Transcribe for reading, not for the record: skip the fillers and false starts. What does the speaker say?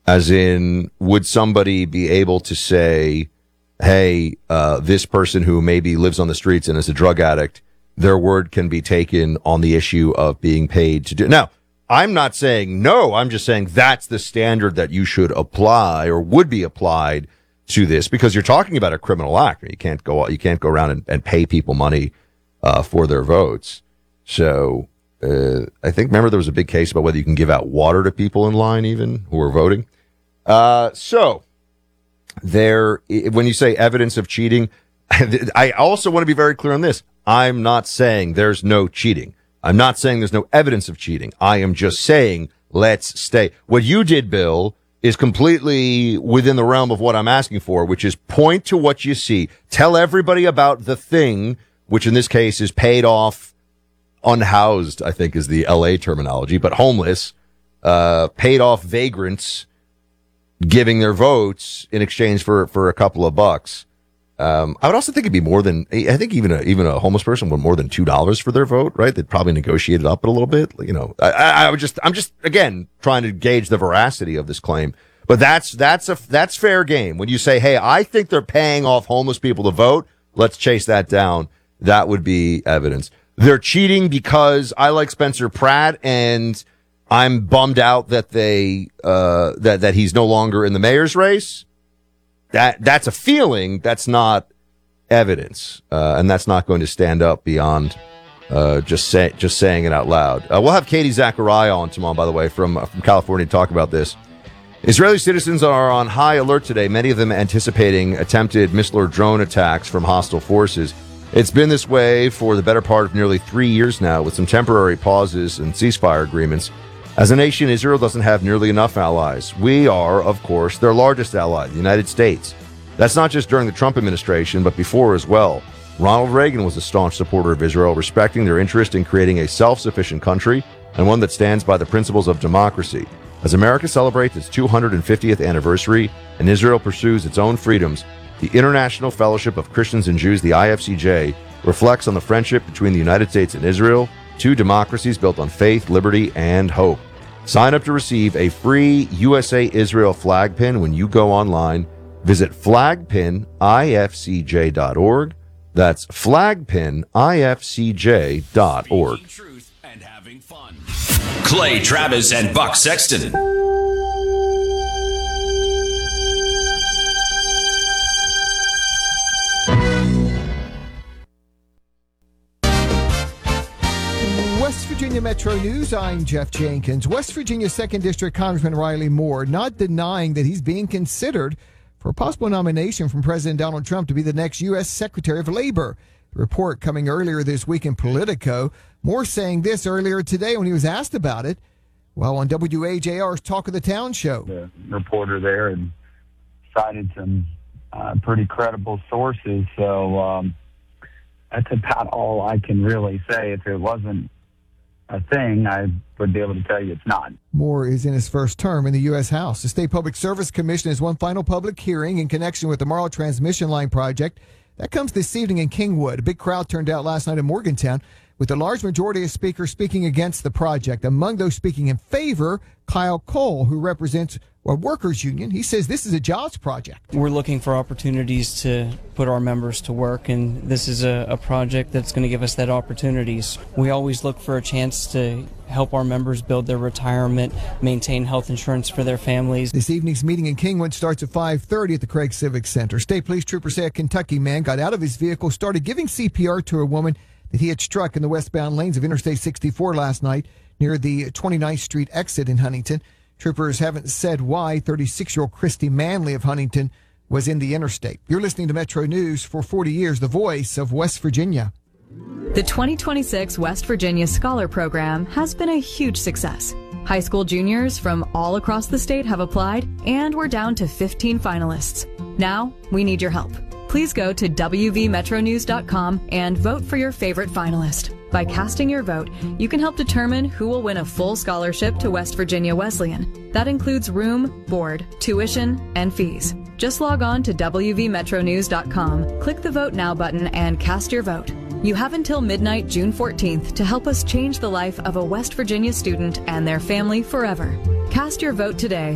As in, would somebody be able to say, hey, this person who maybe lives on the streets and is a drug addict, their word can be taken on the issue of being paid to do. Now, I'm not saying no. I'm just saying that's the standard that you should apply or would be applied to this, because you're talking about a criminal act. You can't go around and pay people money for their votes. So I think, remember, there was a big case about whether you can give out water to people in line even who are voting. So there, when you say evidence of cheating, I also want to be very clear on this. I'm not saying there's no cheating. I'm not saying there's no evidence of cheating. I am just saying let's stay. What you did, Bill, is completely within the realm of what I'm asking for, which is point to what you see. Tell everybody about the thing, which in this case is paid off, unhoused, I think is the LA terminology, but homeless, paid off vagrants giving their votes in exchange for a couple of bucks. I would also think it'd be more than, I think even a homeless person would more than $2 for their vote, right? They'd probably negotiate it up a little bit. You know, I'm just again trying to gauge the veracity of this claim. But that's fair game. When you say, hey, I think they're paying off homeless people to vote, let's chase that down. That would be evidence. They're cheating because I like Spencer Pratt and I'm bummed out that that he's no longer in the mayor's race. That's a feeling. That's not evidence, and that's not going to stand up beyond just saying it out loud. We'll have Katie Zachariah on tomorrow, by the way, from California to talk about this. Israeli citizens are on high alert today, many of them anticipating attempted missile or drone attacks from hostile forces. It's been this way for the better part of nearly 3 years now, with some temporary pauses and ceasefire agreements. As a nation, Israel doesn't have nearly enough allies. We are, of course, their largest ally, the United States. That's not just during the Trump administration, but before as well. Ronald Reagan was a staunch supporter of Israel, respecting their interest in creating a self-sufficient country and one that stands by the principles of democracy. As America celebrates its 250th anniversary and Israel pursues its own freedoms, the International Fellowship of Christians and Jews, the IFCJ, reflects on the friendship between the United States and Israel, two democracies built on faith, liberty, and hope. Sign up to receive a free USA Israel flag pin when you go online. Visit flagpinifcj.org. That's flagpinifcj.org. Truth and having fun. Clay Travis and Buck Sexton. West Virginia Metro News, I'm Jeff Jenkins. West Virginia 2nd District Congressman Riley Moore not denying that he's being considered for a possible nomination from President Donald Trump to be the next U.S. Secretary of Labor. The report coming earlier this week in Politico. Moore saying this earlier today when he was asked about it while on WAJR's Talk of the Town show. The reporter there and cited some pretty credible sources, so that's about all I can really say. If it wasn't a thing, I would be able to tell you it's not. Moore is in his first term in the U.S. House. The State Public Service Commission has one final public hearing in connection with the Marl Transmission Line project. That comes this evening in Kingwood. A big crowd turned out last night in Morgantown, with a large majority of speakers speaking against the project. Among those speaking in favor, Kyle Cole, who represents a workers' union. He says this is a jobs project. We're looking for opportunities to put our members to work, and this is a project that's going to give us that opportunities. We always look for a chance to help our members build their retirement, maintain health insurance for their families. This evening's meeting in Kingwood starts at 5:30 at the Craig Civic Center. State police troopers say a Kentucky man got out of his vehicle, started giving CPR to a woman that he had struck in the westbound lanes of Interstate 64 last night near the 29th Street exit in Huntington. Troopers haven't said why 36-year-old Christy Manley of Huntington was in the interstate. You're listening to Metro News for 40 years, the voice of West Virginia. The 2026 West Virginia Scholar Program has been a huge success. High school juniors from all across the state have applied, and we're down to 15 finalists. Now, we need your help. Please go to wvmetronews.com and vote for your favorite finalist. By casting your vote, you can help determine who will win a full scholarship to West Virginia Wesleyan. That includes room, board, tuition, and fees. Just log on to wvmetronews.com, click the Vote Now button, and cast your vote. You have until midnight, June 14th, to help us change the life of a West Virginia student and their family forever. Cast your vote today